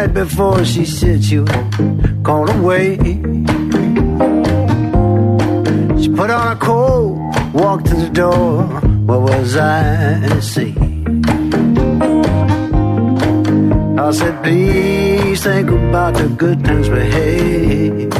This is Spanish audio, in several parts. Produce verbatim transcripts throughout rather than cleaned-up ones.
night before she said she was gone away. She put on a coat, walked to the door. What was I to say? I said, please think about the good times we had.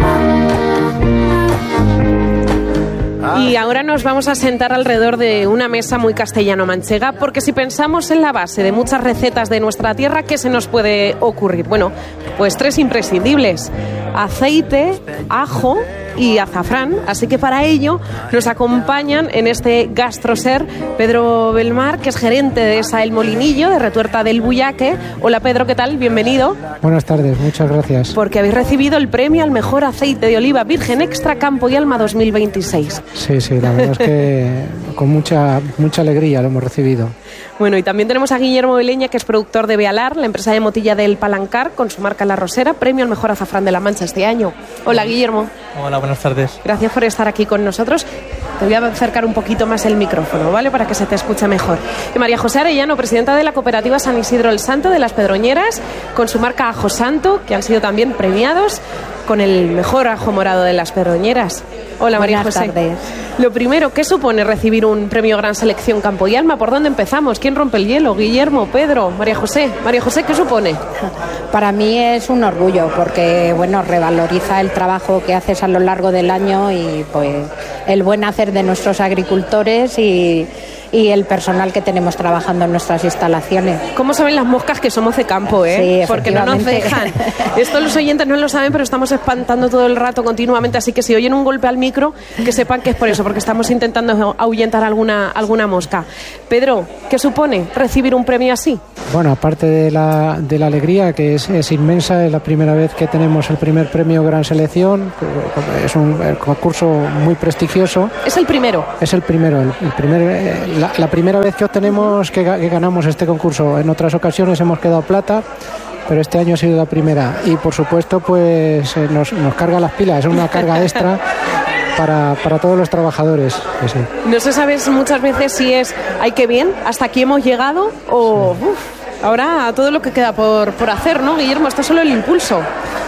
Y ahora nos vamos a sentar alrededor de una mesa muy castellano-manchega, porque si pensamos en la base de muchas recetas de nuestra tierra, ¿qué se nos puede ocurrir? Bueno, pues tres imprescindibles: aceite, ajo y azafrán. Así que para ello nos acompañan en este GastroSer Pedro Belmar, que es gerente de esa El Molinillo, de Retuerta del Buyaque. Hola Pedro, ¿qué tal? Bienvenido. Buenas tardes, muchas gracias. Porque habéis recibido el premio al mejor aceite de oliva virgen extra Campo y Alma dos mil veintiséis. Sí, sí, la verdad es que con mucha, mucha alegría lo hemos recibido. Bueno, y también tenemos a Guillermo Beleña, que es productor de Bealar, la empresa de Motilla del Palancar, con su marca La Rosera, premio al mejor azafrán de La Mancha este año. Hola Guillermo. Hola, buenas tardes. Gracias por estar aquí con nosotros. Te voy a acercar un poquito más el micrófono, ¿vale? Para que se te escuche mejor. Y María José Arellano, presidenta de la cooperativa San Isidro el Santo de Las Pedroñeras, con su marca Ajo Santo, que han sido también premiados con el mejor ajo morado de Las Pedroñeras. Hola María José. Buenas tardes. Lo primero, ¿qué supone recibir un premio Gran Selección Campo y Alma? ¿Por dónde empezamos? ¿Quién rompe el hielo? Guillermo, Pedro, María José. María José, ¿qué supone? Para mí es un orgullo, porque bueno, revaloriza el trabajo que haces a lo largo del año y pues el buen hacer de nuestros agricultores y, y el personal que tenemos trabajando en nuestras instalaciones. ¿Cómo saben las moscas que somos de campo, eh? Sí, porque no nos dejan. Esto los oyentes no lo saben, pero estamos espantando todo el rato continuamente, así que si oyen un golpe al micro, que sepan que es por eso, porque estamos intentando ahuyentar alguna, alguna mosca. Pedro, ¿qué supone recibir un premio así? Bueno, aparte de la, de la alegría, que es, es inmensa, es la primera vez que tenemos el primer premio Gran Selección, es un concurso muy prestigioso. ¿Es el primero? Es el primero, el, el primer, eh, la, la primera vez que obtenemos, que, que ganamos este concurso. En otras ocasiones hemos quedado plata, pero este año ha sido la primera. Y por supuesto, pues eh, nos, nos carga las pilas, es una carga extra para, para todos los trabajadores. Que sí. No se sabe muchas veces si es, ay, qué bien, hasta aquí hemos llegado, o sí. uf, ahora todo lo que queda por, por hacer, ¿no, Guillermo? Esto es solo el impulso.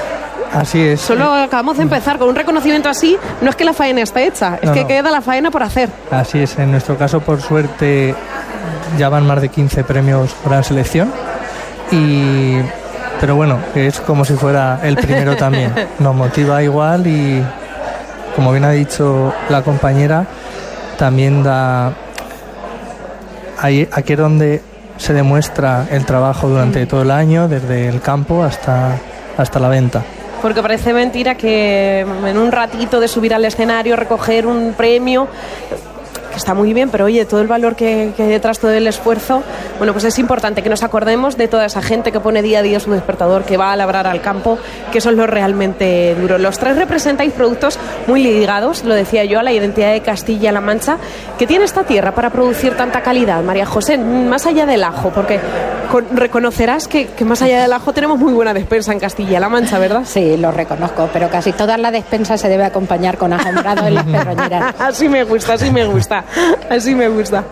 Así es. Solo acabamos de empezar. Con un reconocimiento así, no es que la faena esté hecha, es no, que no. queda la faena por hacer. Así es. En nuestro caso, por suerte, ya van más de quince premios Gran Selección. Y... Pero bueno, es como si fuera el primero también. Nos motiva igual y, como bien ha dicho la compañera, también da... Ahí, aquí es donde se demuestra el trabajo durante todo el año, desde el campo hasta, hasta la venta. Porque parece mentira que en un ratito de subir al escenario, recoger un premio, que está muy bien, pero oye, todo el valor que, que hay detrás, todo el esfuerzo, bueno, pues es importante que nos acordemos de toda esa gente que pone día a día su despertador, que va a labrar al campo, que eso es lo realmente duro. Los tres representáis productos muy ligados, lo decía yo, a la identidad de Castilla-La Mancha. ¿Qué tiene esta tierra para producir tanta calidad, María José? Más allá del ajo, porque con, reconocerás que, que más allá del ajo tenemos muy buena despensa en Castilla-La Mancha, ¿verdad? Sí, lo reconozco, pero casi toda la despensa se debe acompañar con ajo morado en Las Pedroñeras. Así me gusta, así me gusta. Así me gusta.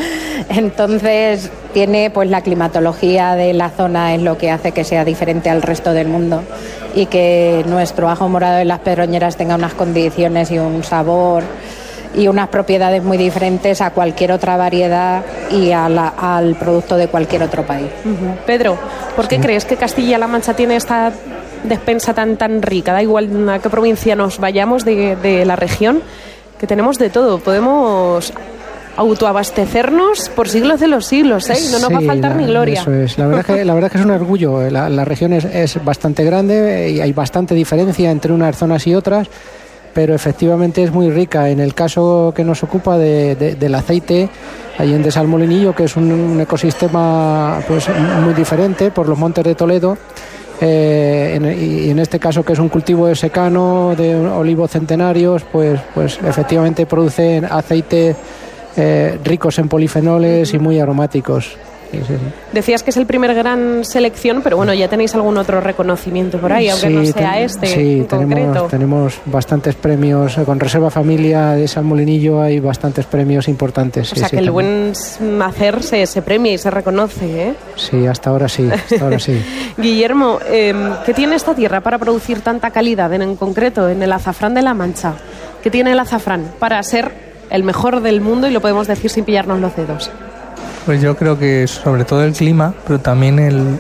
Entonces tiene pues la climatología de la zona es lo que hace que sea diferente al resto del mundo y que nuestro ajo morado de Las Pedroñeras tenga unas condiciones y un sabor y unas propiedades muy diferentes a cualquier otra variedad y a la, al producto de cualquier otro país. Uh-huh. Pedro, ¿por qué sí. crees que Castilla-La Mancha tiene esta despensa tan tan rica? Da igual a qué provincia nos vayamos de, de la región, que tenemos de todo. Podemos autoabastecernos por siglos de los siglos, ¿eh? No nos sí, va a faltar la, ni gloria. Eso es. La verdad es que, la verdad es, que es un orgullo. La, la región es, es bastante grande y hay bastante diferencia entre unas zonas y otras, pero efectivamente es muy rica. En el caso que nos ocupa de, de, del aceite, allí en El Molinillo, que es un, un ecosistema pues muy diferente por los montes de Toledo, Eh, en, y en este caso que es un cultivo de secano de olivos centenarios, pues, pues efectivamente producen aceites eh, ricos en polifenoles y muy aromáticos. Sí, sí, sí. Decías que es el primer gran selección, pero bueno, ya tenéis algún otro reconocimiento por ahí, aunque sí, no sea ten, este sí, en tenemos, concreto. tenemos bastantes premios. Con Reserva Familia de San Molinillo hay bastantes premios importantes. O sí, sea sí, que el también. buen hacer se, se premia y se reconoce, ¿eh? Sí, hasta ahora sí, hasta ahora sí. Guillermo, eh, ¿qué tiene esta tierra para producir tanta calidad en, en concreto en el azafrán de La Mancha? ¿Qué tiene el azafrán para ser el mejor del mundo y lo podemos decir sin pillarnos los dedos? Pues yo creo que sobre todo el clima, pero también el, el,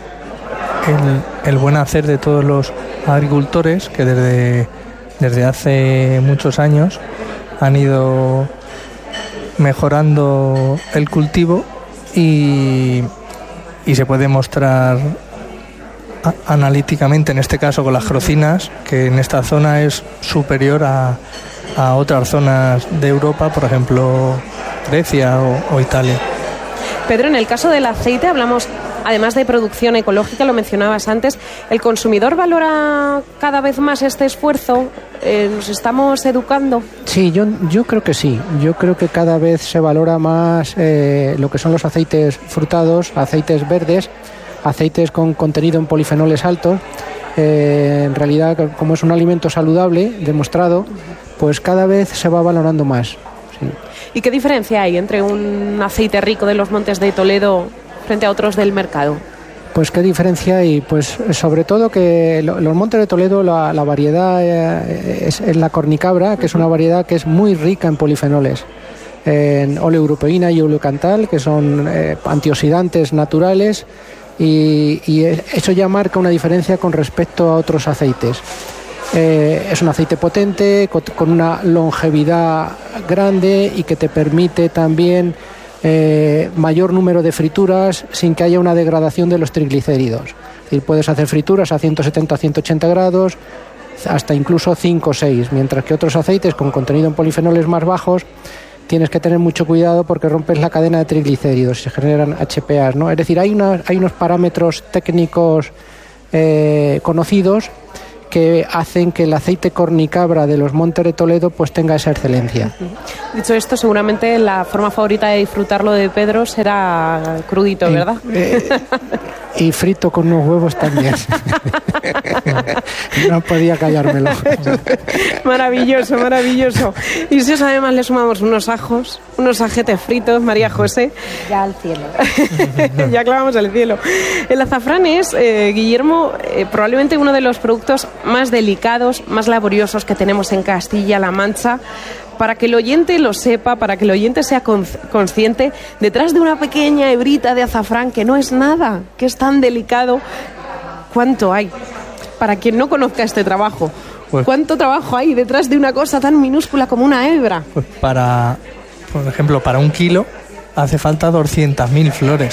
el buen hacer de todos los agricultores que desde, desde hace muchos años han ido mejorando el cultivo y, y se puede mostrar a, analíticamente, en este caso con las crocinas, que en esta zona es superior a, a otras zonas de Europa, por ejemplo Grecia o, o Italia. Pedro, en el caso del aceite hablamos, además de producción ecológica, lo mencionabas antes, ¿el consumidor valora cada vez más este esfuerzo? Eh, ¿Nos estamos educando? Sí, yo, yo creo que sí. Yo creo que cada vez se valora más eh, lo que son los aceites frutados, aceites verdes, aceites con contenido en polifenoles altos. Eh, en realidad, como es un alimento saludable, demostrado, pues cada vez se va valorando más. Sí. ¿Y qué diferencia hay entre un aceite rico de los Montes de Toledo frente a otros del mercado? Pues qué diferencia hay, pues sobre todo que los Montes de Toledo, la, la variedad eh, es, es la cornicabra, que es una variedad que es muy rica en polifenoles, en oleoeuropeína y eulocantal, que son eh, antioxidantes naturales, y, y eso ya marca una diferencia con respecto a otros aceites. Eh, es un aceite potente, con, con una longevidad grande y que te permite también eh, mayor número de frituras sin que haya una degradación de los triglicéridos. Es decir, puedes hacer frituras a ciento setenta a ciento ochenta grados, hasta incluso cinco o seis, mientras que otros aceites con contenido en polifenoles más bajos tienes que tener mucho cuidado porque rompes la cadena de triglicéridos y se generan H P As, ¿no? Es decir, hay, una, hay unos parámetros técnicos eh, conocidos que hacen que el aceite cornicabra de los Montes de Toledo pues tenga esa excelencia. Dicho esto, seguramente la forma favorita de disfrutarlo de Pedro será crudito, Eh, ¿verdad? eh, y frito con unos huevos también. No podía callármelo. Maravilloso, maravilloso. Y si eso además le sumamos unos ajos, unos ajetes fritos, María José, Ya al cielo. ya clavamos el cielo. El azafrán es, eh, Guillermo, eh, probablemente uno de los productos más delicados, más laboriosos que tenemos en Castilla-La Mancha. Para que el oyente lo sepa, para que el oyente sea consciente, detrás de una pequeña hebrita de azafrán, que no es nada, que es tan delicado, ¿cuánto hay? Para quien no conozca este trabajo, Pues- ¿cuánto trabajo hay detrás de una cosa tan minúscula como una hebra? Pues para, por ejemplo, para un kilo hace falta doscientas mil flores.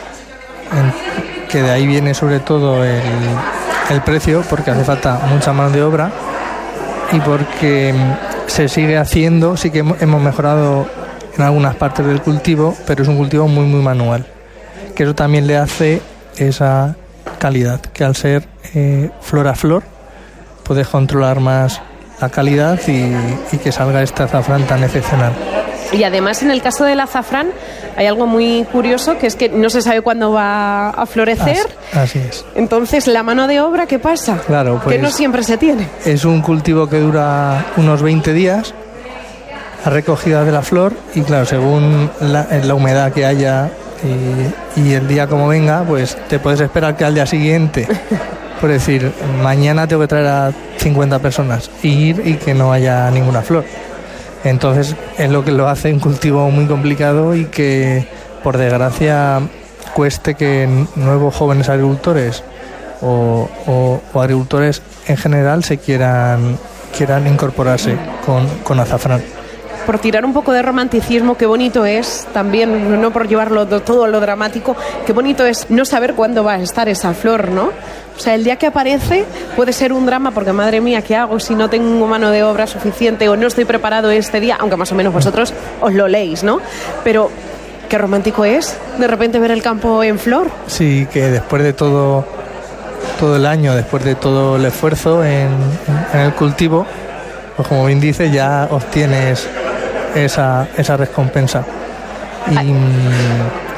En- que de ahí viene sobre todo el, el precio, porque hace falta mucha mano de obra y porque mm, se sigue haciendo. Sí que hemos hemos mejorado en algunas partes del cultivo, pero es un cultivo muy muy manual, que eso también le hace esa calidad, que al ser eh, flor a flor puedes controlar más la calidad y, y que salga este azafrán tan excepcional. Y además, en el caso del azafrán, hay algo muy curioso, que es que no se sabe cuándo va a florecer. Así, así es. Entonces, la mano de obra, ¿qué pasa? Claro, pues que no siempre se tiene. es un cultivo que dura unos veinte días, la recogida de la flor, y claro, según la, la humedad que haya y, y el día como venga, pues te puedes esperar que al día siguiente, por decir, mañana tengo que traer a cincuenta personas, y ir y que no haya ninguna flor. Entonces es lo que lo hace un cultivo muy complicado y que, por desgracia, cueste que nuevos jóvenes agricultores o, o, o agricultores en general se quieran, quieran incorporarse con, con azafrán. Por tirar un poco de romanticismo, qué bonito es también, no por llevarlo todo lo dramático, qué bonito es no saber cuándo va a estar esa flor, ¿no? O sea, el día que aparece puede ser un drama porque, madre mía, ¿qué hago si no tengo mano de obra suficiente o no estoy preparado este día? Aunque más o menos vosotros os lo leéis, ¿no? Pero qué romántico es de repente ver el campo en flor. Sí, que después de todo, todo el año, después de todo el esfuerzo en, en el cultivo, pues como bien dice, ya obtienes esa, esa recompensa.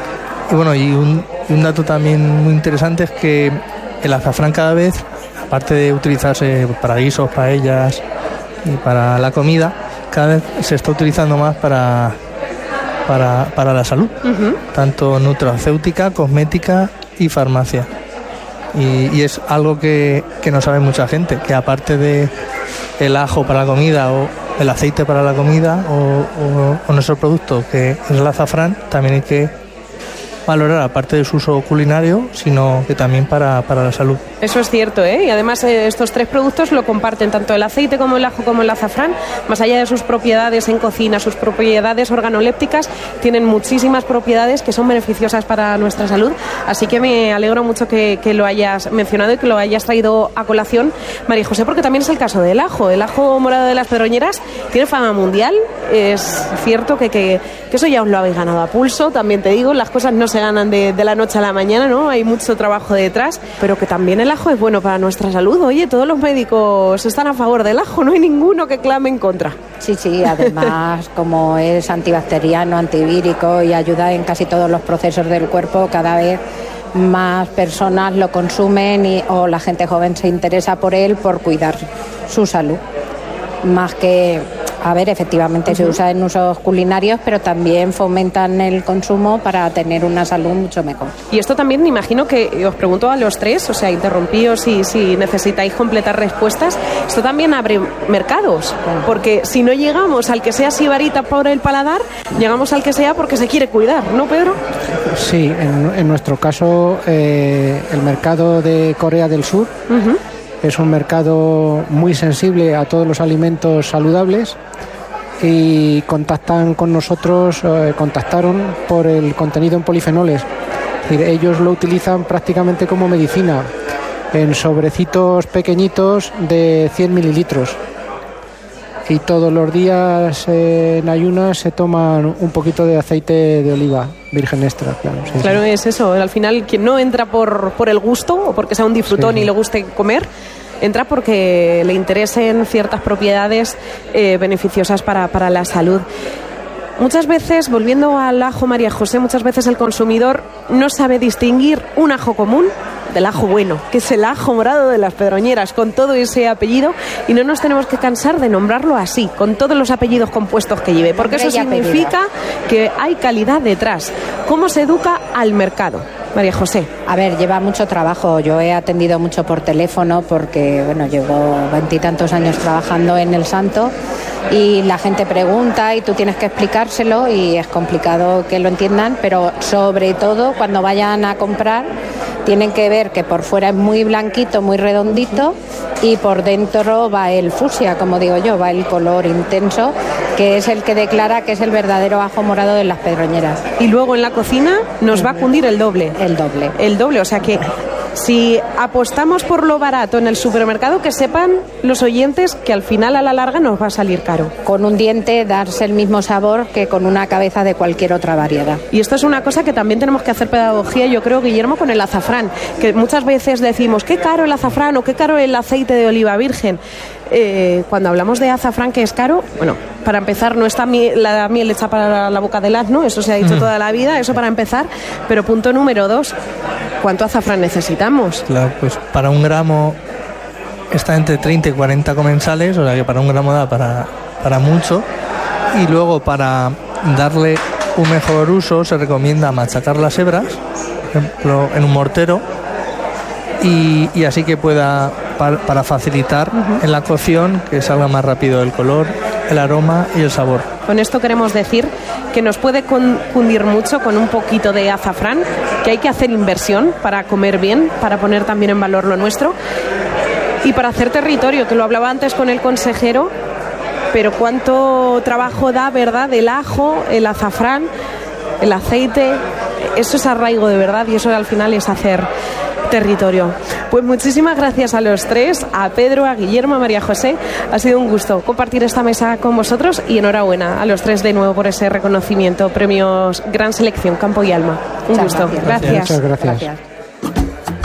y bueno, y un, y un dato también muy interesante es que el azafrán cada vez, aparte de utilizarse para guisos, paellas y para la comida, cada vez se está utilizando más para, para, para la salud, uh-huh. tanto nutracéutica, cosmética y farmacia. Y, y es algo que, que no sabe mucha gente, que aparte de el ajo para la comida o el aceite para la comida o, o, o nuestro producto, que es el azafrán, también hay que valorar, aparte de su uso culinario, sino que también para, para la salud. Eso es cierto, ¿eh? Y además eh, estos tres productos lo comparten tanto el aceite como el ajo como el azafrán, más allá de sus propiedades en cocina, sus propiedades organolépticas, tienen muchísimas propiedades que son beneficiosas para nuestra salud, así que me alegro mucho que, que lo hayas mencionado y que lo hayas traído a colación, María José, porque también es el caso del ajo. El ajo morado de las Pedroñeras tiene fama mundial, es cierto que, que, que eso ya os lo habéis ganado a pulso, también te digo, las cosas no se ganan de, de la noche a la mañana, ¿no? Hay mucho trabajo detrás, pero que también el ajo es bueno para nuestra salud. Oye, todos los médicos están a favor del ajo, no hay ninguno que clame en contra. Sí, sí, además como es antibacteriano, antivírico y ayuda en casi todos los procesos del cuerpo, cada vez más personas lo consumen y, o la gente joven se interesa por él por cuidar su salud. Más que, a ver, efectivamente uh-huh. se usa en usos culinarios, pero también fomentan el consumo para tener una salud mucho mejor. Y esto también, me imagino que os pregunto a los tres, o sea, interrumpíos si, si necesitáis completar respuestas, esto también abre mercados, uh-huh. porque si no llegamos al que sea sibarita por el paladar, llegamos al que sea porque se quiere cuidar, ¿no, Pedro? Sí, en, en nuestro caso, eh, el mercado de Corea del Sur uh-huh. es un mercado muy sensible a todos los alimentos saludables y contactan con nosotros, eh, contactaron por el contenido en polifenoles. Es decir, ellos lo utilizan prácticamente como medicina en sobrecitos pequeñitos de cien mililitros. Y todos los días eh, en ayunas se toman un poquito de aceite de oliva virgen extra, claro. Sí, claro, sí. Es eso. Al final, quien no entra por, por el gusto o porque sea un disfrutón sí. y le guste comer, entra porque le interesen ciertas propiedades eh, beneficiosas para, para la salud. Muchas veces, volviendo al ajo, María José, muchas veces el consumidor no sabe distinguir un ajo común del ajo bueno, que es el ajo morado de las Pedroñeras, con todo ese apellido, y no nos tenemos que cansar de nombrarlo así, con todos los apellidos compuestos que lleve, porque eso significa que hay calidad detrás. ¿Cómo se educa al mercado, María José? A ver, lleva mucho trabajo. Yo he atendido mucho por teléfono porque, bueno, llevo veintitantos años trabajando en El Santo y la gente pregunta y tú tienes que explicárselo y es complicado que lo entiendan, pero sobre todo cuando vayan a comprar tienen que ver que por fuera es muy blanquito, muy redondito y por dentro va el fucsia, como digo yo, va el color intenso, que es el que declara que es el verdadero ajo morado de las Pedroñeras. Y luego en la cocina nos va a cundir el doble. El doble. El doble, o sea que si apostamos por lo barato en el supermercado, que sepan los oyentes que al final a la larga nos va a salir caro. Con un diente darse el mismo sabor que con una cabeza de cualquier otra variedad. Y esto es una cosa que también tenemos que hacer pedagogía, yo creo, Guillermo, con el azafrán, que muchas veces decimos qué caro el azafrán o qué caro el aceite de oliva virgen. Eh, cuando hablamos de azafrán que es caro, bueno, para empezar no está miel, la miel hecha para la boca del asno, eso se ha dicho mm. toda la vida, eso para empezar, pero punto número dos, ¿cuánto azafrán necesitamos? Claro, pues para un gramo está entre treinta y cuarenta comensales, o sea que para un gramo da para, para mucho, y luego para darle un mejor uso se recomienda machacar las hebras, por ejemplo en un mortero, y, y así que pueda para, para facilitar uh-huh. en la cocción que salga más rápido el color, el aroma y el sabor. Con esto queremos decir que nos puede cundir mucho con un poquito de azafrán, que hay que hacer inversión para comer bien, para poner también en valor lo nuestro y para hacer territorio, que lo hablaba antes con el consejero, pero cuánto trabajo da, ¿verdad?, el ajo, el azafrán, el aceite, eso es arraigo de verdad y eso al final es hacer territorio. Pues muchísimas gracias a los tres, a Pedro, a Guillermo, a María José. Ha sido un gusto compartir esta mesa con vosotros y enhorabuena a los tres de nuevo por ese reconocimiento. Premios Gran Selección Campo y Alma. Un Muchas gusto. Gracias. Gracias. Muchas gracias. Gracias.